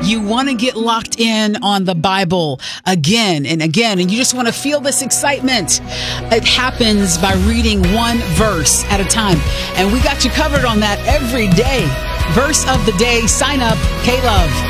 You want to get locked in on the Bible again and again, and you just want to feel this excitement. It happens by reading one verse at a time. And we got you covered on that every day. Verse of the day. Sign up, K-Love.